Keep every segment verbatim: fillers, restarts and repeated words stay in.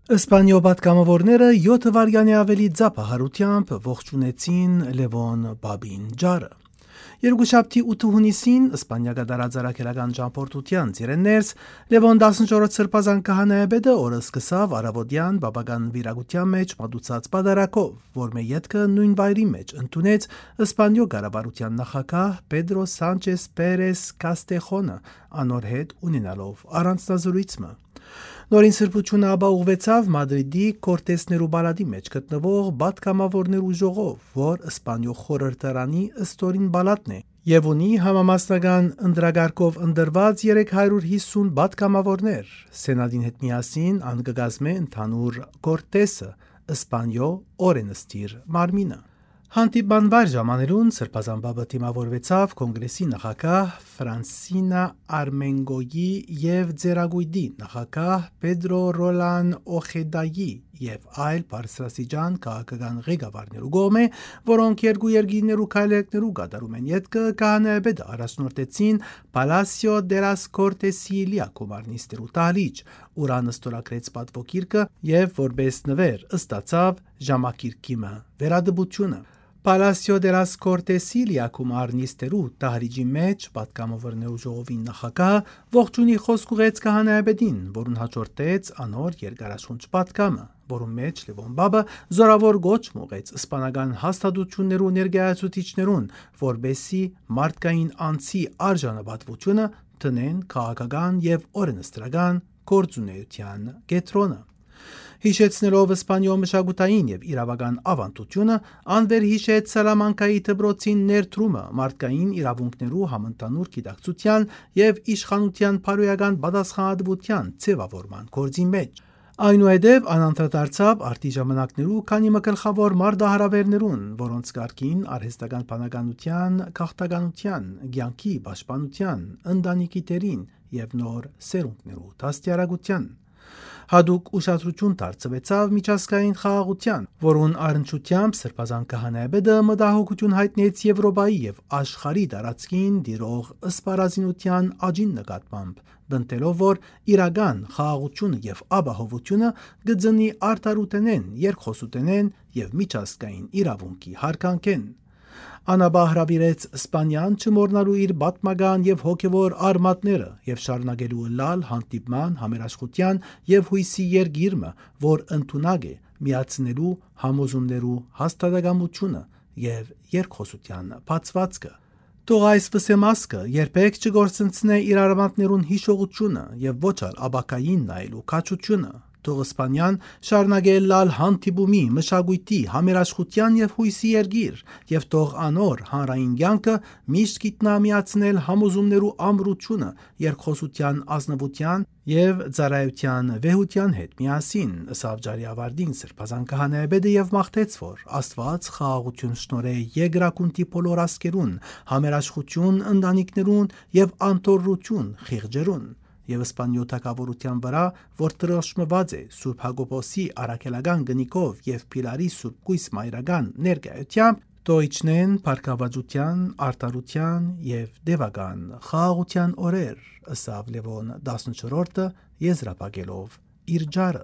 Իսպանիո պատգամավորները յոթ վայրկյանի ավելի ձապահարությամբ ողջունեցին Լևոն Բաբին-Ջարը։ Երկուշաբթի ութ հունիսին Իսպանիա գդարած առաքելական ճամփորդության ծիրեններս Լևոն տասնչորրորդ սրբազան քահանայապետը օրը սկսավ առավոտյան բաբական վիրագության մեջ մատուցած պատարակով, որ մե ետքը նույն վայրի մեջ ընդունեց Իսպանիո կառավարության նախագահ Պեդրո Սանչես Պերես Կաստեխոնը, անոր հետ ունենալով առանձնազրույցը։ Նորին սրբությունը ապա ուղղվեցավ Մադրիդի Կորտեսներու բալադի մեջ գտնվող պատգամավորներու ժողով, որ Իսպանիո խորհրդարանի ստորին բալատն է եւ ունի համամասնական ընդրագարկով ընդրված երեք հարյուր հիսուն պատգամավորներ։ Սենատին հետ միասին անկգազմե ընդհանուր Կորտեսը, Իսպանիո օրենստիր մարմինը։ Հանդիպման վայր ժամանելուն սրբազան բաբը թիմավորվեցավ կոնգրեսի նախագահ Ֆրանսինա Արմենգոյի եւ ձերագույդի նախագահ Պեդրո Ռոլան Օխեդայի եւ այլ բարձրաստիճան քաղաքական ղեկավարներու կողմէ, որոնք երկու երկիրներու քայլերներու կատարում են ետքը քահանայապետը առաջնորդեցին Պալասիո դե լաս Կորտեսի լիակոմարնիստերու տալիճ, ուրան ստորագրեց պատվոգիրքը եւ որպես նվեր ստացավ ժամակիրկիմը վերադպությունը։ Պալասիո դե լաս Կորտեսի լիակոմարնիստերու տահրիջի մեջ պատգամավորներու ժողովի նախագահը ողջունի խոսք ուղեց քահանայապետին, որուն հաջորդեց անոր երկարաշունչ պատգամը, որում մեջ Լևոն Բաբը զորավոր գոչ մուղեց իսպանական հաստատություններու ներկայացուցիչներուն, որբեսի մարդկային անձի արժանապատվությունը տնեն քաղաքական եւ օրենսդրական գործունեության կետրոնը։ Հիշեցնելով Իսպանիո մշակութային եւ իրավական ավանդությունը, անվեր հիշեց Սալամանկայի դպրոցին ներդրումը մարդկային իրավունքներու համընդհանուր գիտակցության եւ իշխանության բարոյական պատասխանատվության ձևավորման գործի մեջ։ Այնուհետև անանդրադարձավ արդի ժամանակներու քանի մը գլխավոր մարդահրավերներուն, որոնց կարգին արհեստական բանականության, քաղաքականության, կյանքի պաշտպանության, ընտանիքի դերին եւ նոր սերունդներու դաստիարակության։ Հadouk ուշադրություն դարձվեցավ միջազգային խաղաղության, որուն առնչությամբ սրբազան քահանայապետը մտահոգություն հայտնեց Եվրոպայի եւ աշխարհի տարածքին դիրող սպառազինության աճին նկատմամբ, բնտելով որ իրական խաղաղությունը եւ ապահովությունը գծնի արդարութենեն, երկխոսութենեն եւ միջազգային իրավունքի հարգանքեն։ Անաբա հրավիրեց Իսպանիան չմոռնալու իր պատմական եւ հոգեվոր արմատները եւ շարունակելու լալ հանդիպման համերաշխության եւ հույսի երգիրը, որ ընդունակ է միացնելու համոզումներու հաստատակամությունը եւ երկխոսության բացվածքը։ Թող այս վսեմասկը երբեք չգործընծնե իր արմատներուն հիշողությունը եւ ոչ ալ աբակային նայելու քաջությունը։ Թող Իսպանիան շարունակե լալ հանդիպումի, մշակույթի, համերաշխության եւ հույսի երգիր, եւ թող անոր հանրային կյանքը միշտ գիտնա միացնել համոզումներու ամրությունը, երկխոսության ազնվության եւ ծառայության վեհության հետ միասին, ըսավ ջարի ավարտին սրբազան քահանայապետը եւ մաղթեց, որ Աստված խաղաղություն շնորհե երկրակունտի բոլոր ասկերուն, համերաշխություն ընտանիքներուն եւ անտորություն խիղճերուն։ Եվ Իսպանիո թագավորության վրա, որ տրոշմված է Սուրբ Հակոբոսի առաքելական գնիկով եւ Պիլարի Սուրբ Կույս մայրական ներկայությամբ, տոյչնեն փառքավաճության, արտարության եւ դեվական խաղաղության օրեր, ըսավ Լևոն տասնչորրորդը եզրափակելով իր ջարը։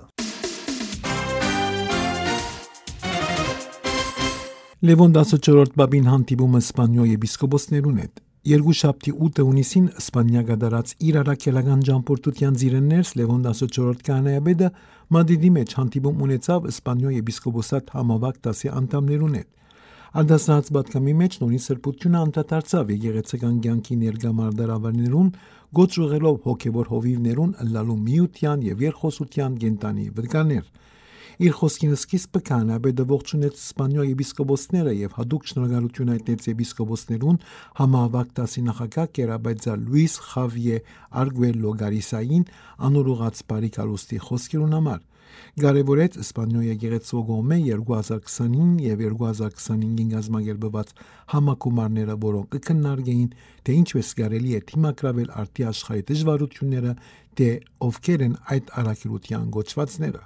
Լևոն տասնչորրորդ բաբին հանդիպումը Իսպանիո եպիսկոպոսներուն հետ։ Երկուշաբթի ութ հունիսին Իսպանիա գդարած իր առաքելական ճամփորդության ծիրեններս Լևոն տասնչորրորդ քահանայապետը Մադրիդի մեջ հանդիպում ունեցավ Իսպանիո եպիսկոպոսատ համավարակ դասի անդամներուն հետ։ Անդասնած պատգամի մեջ նորին սրբությունը անդրադարձավ եկեղեցական կյանքի ներկա մարդարավերներուն, գոչ ուղղելով հոգևոր հովիվներուն ըլլալու միության եւ երկխոսության կենտանի վտկաներ։ Իր խոսքին սկիզբը քահանայապետը ողջունեց Իսպանիո եպիսկոպոսները եւ հadouk շնորհակալություն հայտնեց եպիսկոպոսներուն համավարակ դասի նախագահ Կերաբայձա Լուիս Խավիե Արգուելո Գարիսային անոր ուղած բարի կալուստի խոսքերուն համար։ Կարևորեց Իսպանիո եկեղեցու կողմէ երկու հազար քսանինը եւ երկու հազար քսանհինգին գազմագերբված համակումարները, որոնք կքննարկեին, թե ինչպես կարելի է թիմակրավել արդի աշխարհի դժվարությունները, թե ովքեր են այդ առաքելության գոչվածները։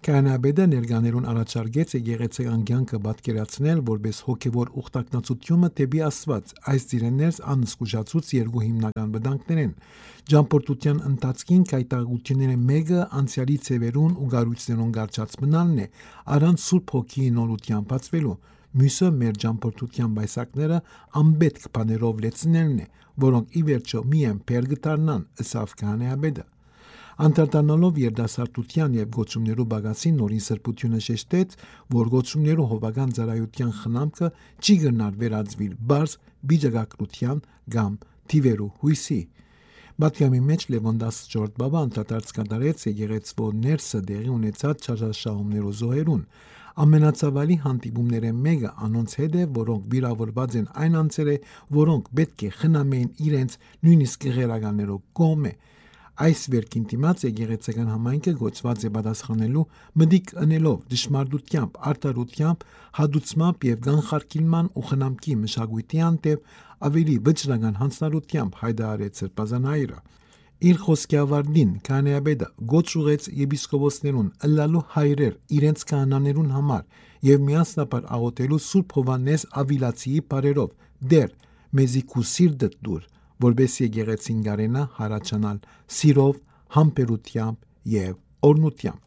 Քահանայապետը ներկաներուն առաջարկեց եկեղեցական կյանքը պատկերացնել որպես հոգևոր ուխտակնացությունը դեպի Աստված։ Այս ծիրեններս անզգուշացուց երկու հիմնական վտանգներ են։ Ճամփորդության ընթացքին կայտագությունները մեկը անցյալի ցևերուն ու գարույցներուն գարչած մնալն է, առանց Սուրբ Հոգիի նորության բացվելու։ Մյուսը մեր ճամփորդության բայսակները անպետք բաներով լեցնելն է, որոնք ի վերջո միայն փեր գտարնան, ըսավ քահանայապետը։ Անդրադառնալով երդասարտության եւ գոչումներու բագասին նորին սրբությունը շեշտեց, որ գոչումներու հովական ծառայության խնամքը չի գնար վերածվիլ բարձ բիջակագրության կամ թիվերու հույսի։ Բաթյամի մեջ Լևոն տասնչորրորդ բաբա անդրադարձ կատարեց եկեղեցվո ներսը դեղի ունեցած չարաշահումներու զոհերուն։ Ամենացավալի հանդիպումները մեկը անոնց հետ է, որոնք վիրավորված են այն անձերը, որոնք պետք է խնամեին իրենց նույնիսկ գեղերականներով կողմը։ Այս վերքին դիմաց եկեղեցական համայնքը գոչված է պատասխանելու մտիկ ընելով դժմարտությամբ, արդարությամբ, հադուցմամբ եւ գանխարկիլման ու խնամքի մշակույթի անտեպ ավելի վճռական հանձնարարությամբ հայտարարեց սրբազան հայրը։ Իր խոսքի ավարտին քահանայապետը գոչ ուղեց եպիսկոպոսներուն ըլլալու հայրեր իրենց քահանաներուն համար եւ միասնաբար աղոթելու Սուրբ Հովհաննես Ավիլացիի բարերով դեր մեզի քու սիրտը դուր, որպես եկեղեցին գարենա հարաճանալ սիրով, համբերությամբ եւ օրնությամբ։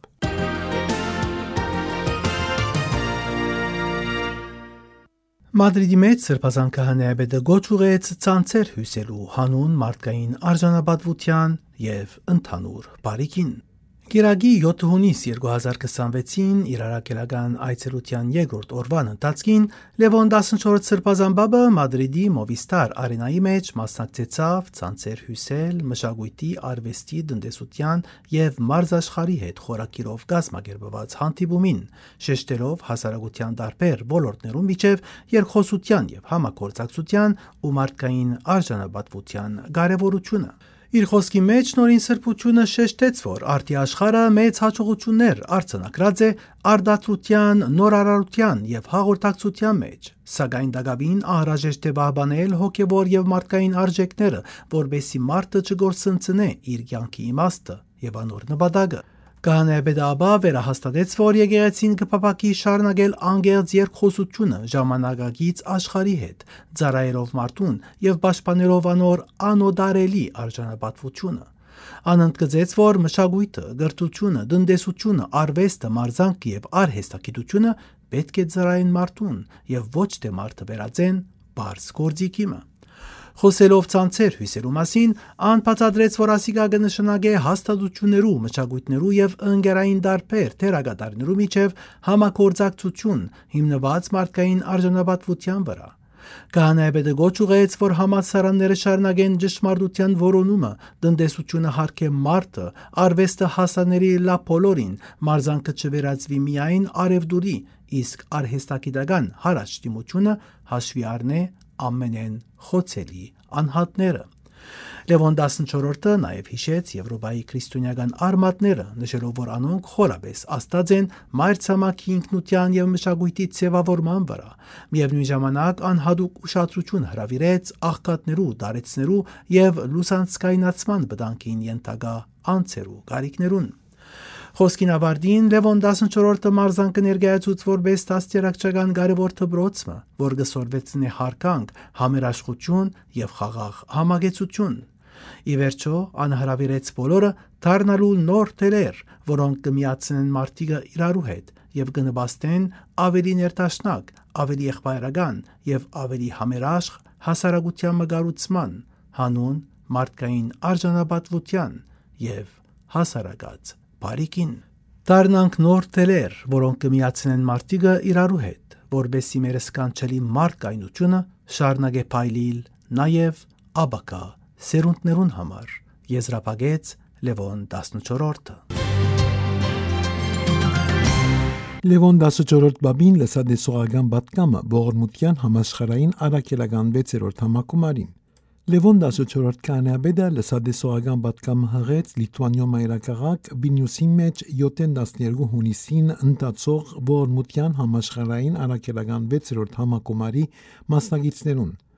Մադրիդի մեջ սրբազան քահանայապետը գոչ ուղեց ցանցեր հյուսելու հանուն մարդկային արժանապատվության եւ ընդհանուր բարիքին։ Գիրագի յոթ հունիս երկու հազար քսանվեցին իր արաքելական այցելության երկրորդ օրվան ընթացքին Լևոն տասնչորրորդ սրբազան բաբը Մադրիդի Մովիստար արենայի մեջ մասնակցեցավ ցանցեր հյուսել մշակույթի, արվեստի, տնտեսության եւ մարզաշխարհի հետ խորակիրով գազմագերբված հանդիպումին, շեշտելով հասարակության տարբեր ոլորտներում միջև երկխոսության եւ համագործակցության ու մարդկային արժանապատվության կարեւորությունը։ Իր խոսքի մեջ նորին սրբությունը շեշտեց, որ արդի աշխարհը մեծ հաջողություններ արձանագրած է արդարության, նորարարության եւ հաղորդակցության մեջ, սակայն դակավին անհրաժեշտ է պահպանել հոգեվոր եւ մարդկային արժեքները, որբեսի մարդը չգործընծնե իր կյանքի իմաստը եւ անոր նպատակը։ Քահանայապետը ապա վերահաստատեց, որ եկեղեցին կփափակի շարունակել անգերձ երկխոսությունը ժամանակակից աշխարհի հետ, ծառայելով մարդուն եւ պաշտպանելով անոր անօդարելի արժանապատվությունը։ Անընդգծեց, որ մշակույթը, գրթությունը, տնտեսությունը, արվեստը, մարզանքը եւ արհեստագիտությունը պետք է ծառայեն մարդուն եւ ոչ թե մարդը վերածեն բարձ գործիքի։ Խոսելով ցանցեր հյուսելու մասին, ան բացատրեց, որ ասիկա կնշանակե հաստատություններու, մշակույթներու եւ ընկերային տարբեր թերագատարներու միջև համագործակցություն հիմնված մարդկային արժանապատվության վրա։ Քահանայապետը գոչ ուղեց, որ համալսարանները շարունակեն ճշմարտության որոնումը, տնտեսությունը հարգե մարդը, արվեստը հասաների լա բոլորին, մարզանքը չվերածվի միայն արևդուրի, իսկ արհեստագիտական հարաճտիմությունը հաշվի առնե ամենեն խոցելի անհատները։ Լևոն տասնչորրորդը նաև հիշեց Եվրոպայի քրիստոնեական արմատները, նշելով, որ անոնք խորապես աստած են մայրցամաքի ինքնության եւ մշակույթի ձևավորման վրա։ Միևնույն ժամանակ անհատուկ ուշադրություն հրավիրեց աղքատներու, դարեցներու եւ լուսանցքայնացման վտանգին ենթակա անձերու կարիքներուն։ Խոսքին ավարտին Լևոն տասնչորրորդը մարզանքը ներկայացուց որպես դաստիարակչական կարևոր դպրոցը, որ գսորվեցնե հարկանք, համերաշխություն եւ խաղաղ համագեցություն։ Ի վերջո անհրավիրեց բոլորը դառնալու նոր թելեր, որոնք կմիացնեն մարդիկը իրարու հետ եւ կնպաստեն ավելի ներդաշնակ, ավելի եղբայրական եւ ավելի համերաշխ հասարակության մգարուցման հանուն մարդկային արժանապատվության եւ հասարակած բարիքին։ Դառնանք նոր թելեր, որոնք կմիացնեն մարդիկը իրարու հետ, որբեսի մեր սկանչելի մարդկայնությունը շարունակե փայլիլ նաև աբակա սերունդներուն համար։ Եզրափակեց Լևոն տասնչորրորդը։ Լևոն տասնչորրորդ բաբին լսադեսողական պատգամը ողորմության համաշխարհային առաքելական վեցերորդ համակումարին։ Լևոն տասնչորրորդ քահանայապետը լսադեսողական պատգամը հղեց Լիտվանիո մայրաքաղաք Վիլնյուսի մեջ յոթ տասներկու հունիսին ընթացող ողորմության համաշխարհային առաքելական վեցերորդ համակումարի մասնակիցներուն։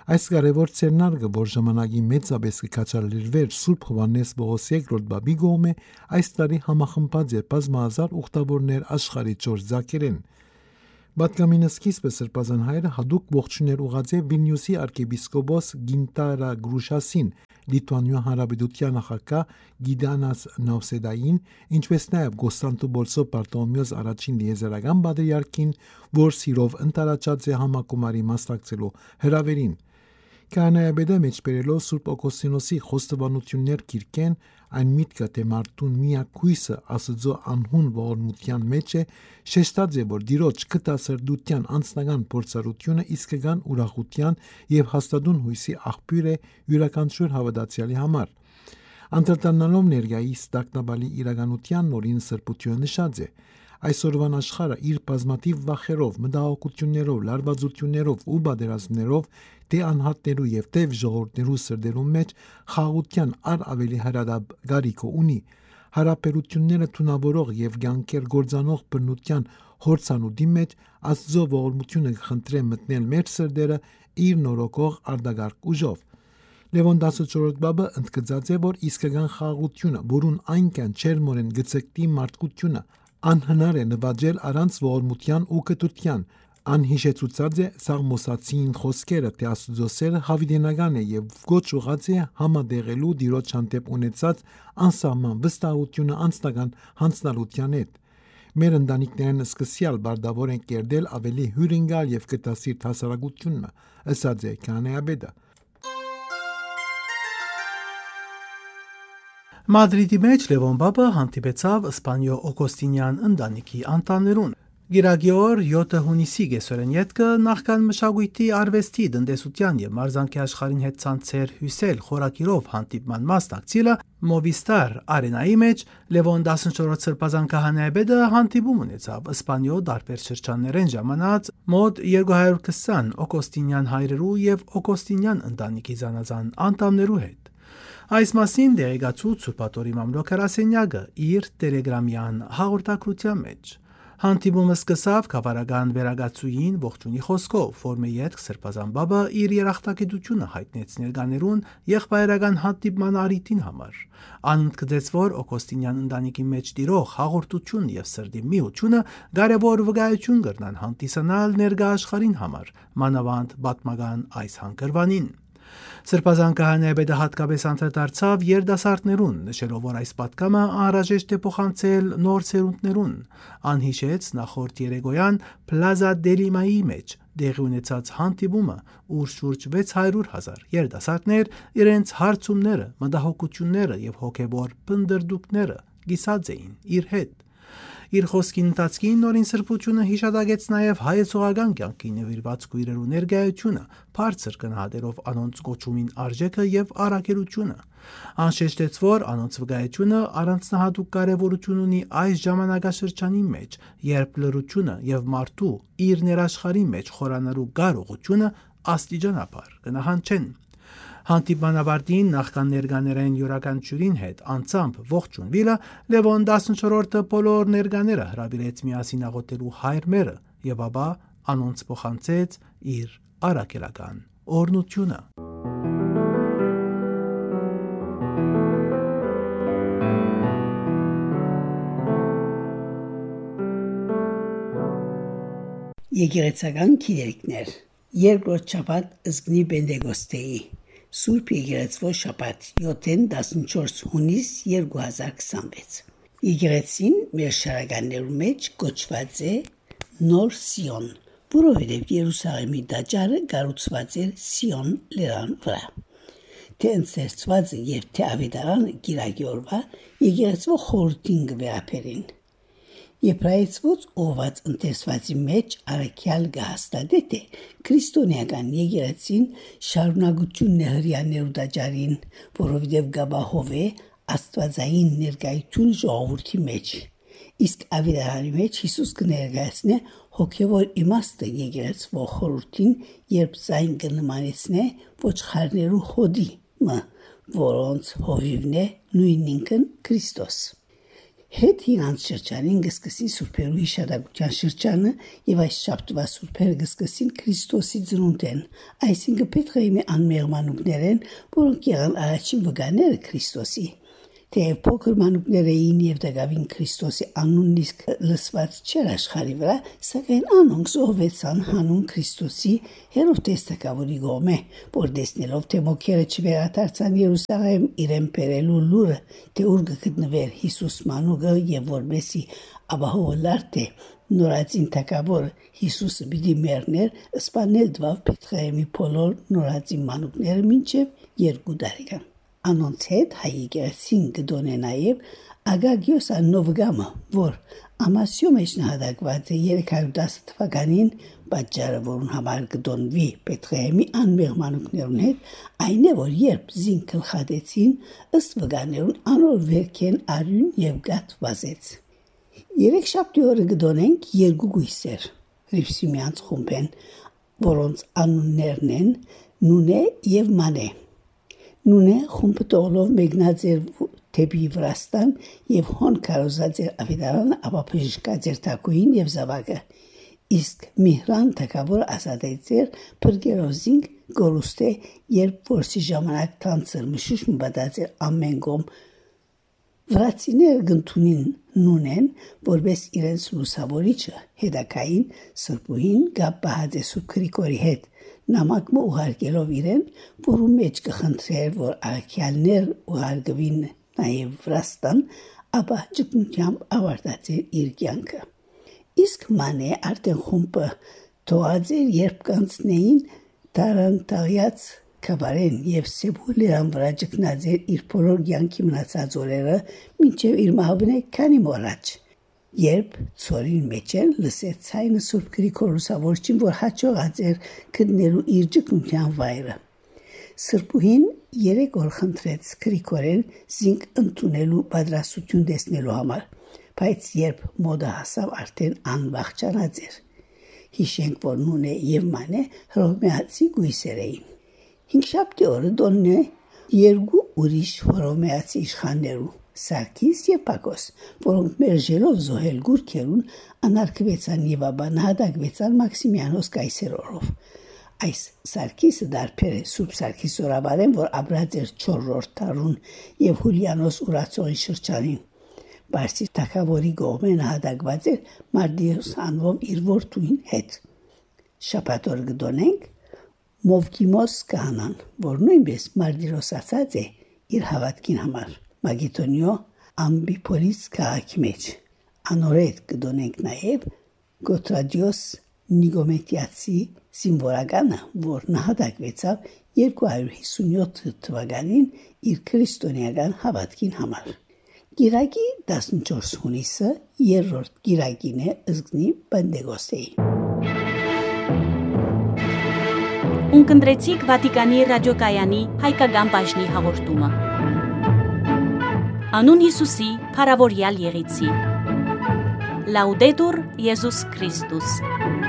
Այս կարևոր ցերնարգը, որ ժամանակի մեծապես կկաչալերվեր Սուրբ Հովհաննես Պողոս երկրորդ բաբի գոմե, այս տարի համախմբած է բազմահազար ուխտավորներ աշխարհի չորս ձակերեն։ Պատգամինը սկիզբը սրբազան հայրը հadoop ողջուներ ուղղած է Վիլնյուսի arczepiskopos Գինտարա Գրուշասին, Լիտվանիա Հանրապետության նախագահ Գիդանաս Նավսեդային, ինչպես նաև Կոստանդնուպոլսո Պարտոմեոս առաջին լիեզերական պատրիարքին, որ սիրով ընտարաճած է համակոմարի մասնակցելու հրավերին։ Կանայաբեդը մեջբերելով Սուրբ Օգոստինոսի խոստովանություններ գիրքեն, այն միտքը թե մարդուն միակ հույսը Աստծո անհուն ողորմության մեջ է, շեշտած է, որ Տիրոջ կտասրդության անձնական փորձառությունը իսկական ուրախության եւ հաստատուն հույսի աղբյուր է յուրաքանչյուր հավատացյալի համար։ Անդրադառնալով ներկայիս տագնապալի իրականության նորին սրբությունը նշած է։ Այսօրվան աշխարհը իր բազմաթիվ վախերով, մտահոգություններով, լարվածություններով ու բادرազմներով թե անհատներու եւ թե ժողովուրդներու սրդերու մեջ խաղաղության առ ավելի հրադապ գարիք ունի։ Հարաբերությունները թունավորող եւ ցանկեր գործանող բնության հորցանուտի մեջ Աստծո ողորմությունը խնդրե մտնել մեր սրդերը իր նորոգող արտագարկ ուժով։ Լևոն տասնչորրորդ բաբը ընդգծած է, որ իսկական խաղաղությունը, որուն այնքան չերմորեն գծկտի մարդկությունը, անհնար է նվաճել առանց ողորմության ու կտության։ Անհիշեցուցած է Սաղմոսացին խոսքերը, թե Աստծո սերը հավիտենական է եւ գոչ ուղած է համադեղելու Տիրոջ հանդեպ ունեցած անսահման վստահությունը անձնական հանձնալության հետ։ Մեր ընտանիքներն սկսյալ բարդավոր են կերդել ավելի հյուրընկալ եւ կտասիրտ հասարակությունը, ըսած է Կանայաբեդը։ Մադրիդի մեջ Լևոն բաբը հանդիպեցավ Սպանիո Օգոստինյան ընտանիքի անդամներուն։ Գիրագի օր յոթ հունիսի գեսորեն ետքը նախքան մշակույթի արվեստի տնտեսության եւ մարզանկի աշխարհին հետ ցանցեր հյուսել խորակիրով հանդիպման մասնակցելը Movistar Arena-ի մեջ Լևոն տասնչորրորդ սրբազան քահանայաբեդը հանդիպում ունեցավ Սպանիո դարբեր շրջաններեն ժամանած մոտ երկու հարյուր քսան Օգոստինյան հայրերու եւ Օգոստինյան ընտանիքի զանազան անդամներու հետ։ Այս մասին դեղեկացուց Սուրբատորի մամլոք հրասենյակը իր տելեգրամյան հաղորդակցության մեջ։ Հանդիպումը սկսավ գավառական վերագացուին ողջունի խոսքով, որ մեյետ սրբազան բաբը իր երախտագիտությունը հայտնեց ներկաներուն եղբայրական հանդիպման առիթին համար։ Անընդգծեց, որ Օգոստինյան ընտանիքի մեջ տիրող հաղորդություն եւ սրդի միությունը կարևոր վկայություն կրնան հանդիսանալ ներկա աշխարհին համար, մանավանդ պատմական այս հանգրվանին։ Սրբազան քահանայաբեդը հատկապես անդրադարձավ երիտասարդներուն, նշելով, որ այս պատգամը անհրաժեշտ է փոխանցել նոր սերունդներուն։ Անհիշեց նախորդ երեկոյան Plaza de Limայի մեջ տեղի ունեցած հանդիպումը, ուր շուրջ վեց հարյուր հազար երիտասարդներ իրենց հարցումները, մտահոգությունները եւ հոգեվոր պնդրդուկները կիսած էին իր հետ։ Իր խոսքի ընթացքին նորին սրբությունը հիշատակեց նաև հայեցողական կյանքի նվիրված քույրերու ներկայությունը, բարձր գնահատելով անոնց կոչումին արժեքը եւ առաքելությունը։ Անշեշտեց, որ անոնց վկայությունը առանձնահատուկ կարևորություն ունի այս ժամանակաշրջանի մեջ, երբ լրությունը եւ մարդու իր ներաշխարհի մեջ խորանալու կարողությունը աստիճանաբար կնահանջեն։ Հանդիպման ավարտին նախքան ներկաներեն յուրաքանչյուրին հետ անցամբ ողջունվելը Լևոն տասնչորրորդը բոլոր ներկաները հրավիրեց միասին աղոթելու հայրմերը եւ ապա անոնց փոխանցեց իր առաքելական օրհնությունը։ Եկեղեցական գիրքներ երկրորդ շաբաթ Զգնի Պենտեկոստեի Սուրբ Եկեղեցվո շաբաթ յոթ տասնչորս հունիս երկու հազար քսանվեց։ Եկեղեցին մեր շարականներու մեջ կոչված է Նոր Սիոն, որովհետև Երուսաղեմի տաճարը կառուցված էր Սիոն լեռան վրա։ Թե ընթերցված եւ թե ավետարանը գիրակի օրվա եկեղեցվո խորհրդին կվերապերին։ Եբրայեցված ով ընթերցվածի մեջ արաքյալ գահստադե թե քրիստոնեական եկեղեցին շարունակությունն է հրյաներու տաճարին, որովհետև գաբահով է աստվածային ներկայություն ժողովրդի մեջ։ Իսկ ավետարանի մեջ Հիսուս կներկայացնե հոգևոր իմաստը եկեղեցվո խորհրդին, երբ զայն կնմանեցնե ոչխարներու հոդի, մը, որոնց հովիվն է նույն ինքն Քրիստոս։ Հետ հիրանց շրջանին գսկսի սուրբերու հիշադակության շրջանը եւ այս շաբթվա սուրբերը գսկսին Քրիստոսի ծնունդեն, այսինքն Պետրոյի անմեղմանուկներեն, որոնք եղան առաջին վկաները Քրիստոսի։ Թեև փոքր մանուկները էին եւ դակավին Քրիստոսի անունն իսկ լսված չէր աշխարհի վրա, սակայն անոնք զոհվեցան հանուն Քրիստոսի հերովտես թագավորի գոմե, որ տեսնելով թե մոքերը չվերադարձան Երուսաղեմ իրեն բերելու լուրը, թե ուր գտնվեր Հիսուս մանուկը եւ որբեսի ապահովելար թե նորածին թագավոր Հիսուսը պիտի մեռներ, սպանել դվավ Պետրոյի բոլոր նորածին մանուկները մինչեւ երկու տարեկան։ Անոնց հետ հայ եկեղեցին գտոնե նաև Ագագիոս Նովգամը, որ Ամասիո մեջ նահատակված է երեք հարյուր տասը թվականին, պատճառը որուն համար գտոնվի Պետրոյի անմեղմանուկներուն հետ, այն է, որ երբ զինք գլխատեցին, ըստ վկաներուն անոր վերքեն արյուն եւ գաթ վազեց։ Երեք շաբթի օրը գտոնենք երկու գույսեր, Ռիփսիմյանց խումբեն, որոնց անուններն են Նունե եւ Մանե։ Նունե խումբը տողլով մեկնած էր թեպի Վրաստան եւ հոն կարոզած էր ավետարանը ապապժկած էր թակուին եւ զավակը, իսկ Միհրան թակավոր ազատեց էր բրգերոզինգ գորուստե, երբ որսի ժամանակ թանցր մշուշ մբադած էր ամեն գոմ։ Վրացիները գնտունին Նունեն, որպես իրենց լուսավորիչը, հետակային սրբուհին գապահած է Սուրբ Գրիգորի հետ, նամակը ուղարկելով իրեն, որում մեջ կխնդրեր, որ արգյալներ ուղարկվին նաև Վրաստան, ապա ճկունությամբ ավարտած էր իր կյանքը։ Իսկ Մանե արդեն խումբը թողած էր, երբ կանցնեին Տարանտաղյաց Քաբարեն եւ Սեբուլերան վրա ճկնած էր իր բոլոր կյանքի մնացած օրերը, մինչև իր մահվնե քանի մոռաջ։ Երբ ծորին մեջ էր լսեց ցայնը Սուրբ Գրիգոր լուսավորչին, որ հաջողած էր գտնելու իր ճկունության վայրը։ Սրբուհին երեք օր խնդրեց Գրիգորեն զինք ընդունելու պատրաստություն տեսնելու համար, բայց երբ մոդը հասավ, արդեն անվախճանած էր։ Հիշենք, որ Նունե եւ Մանե հռոմեացի գույսեր էին։ Հինգշաբթի օրը դոննե երկու ուրիշ հռոմեացի իշխաններու Սարգիս եւ Պակոս, որոնք մերժելով զոհել գուրքերուն, անարգվեցան եւ ապա նահատակվեցան Մաքսիմիանոս կայսերով։ Այս Սարգիսը դարբեր է Սուրբ Սարգիս Զորաբարեն, որ ապրած էր չորրորդ դարուն եւ Հուլիանոս ուրացողի շրջանին։ Բարսի թագավորի գողմե նահատակված էր Մարդիրոս անվով իր որդուին հետ։ Շաբաթ օրը գտոնենք Մովկիմոս կահանան, որ նույնպես Մարդիրոսացած է իր հավատքին համար։ Մագետոնիո ամբիպոլիս քաղաքի մեջ։ Անորետ կդոնենք նաև Գոտրադիոս Նիգոմետիացի զինվորականը, որ նահատակվեցավ երկու հարյուր հիսունյոթ թվականին իր քրիստոնեական հավատքին համար։ Գիրակի տասնչորս հունիսը երրորդ գիրակին է ըզգնի Պենտեկոստեի։ Ունկնդրեցիք Վատիկանի ռադիոկայանի հայկական բաժնի հաղորդումը։ Անուն Հիսուսի փառավորյալ եղեցի։ Լաուդետուր Եզուս Քրիստոս։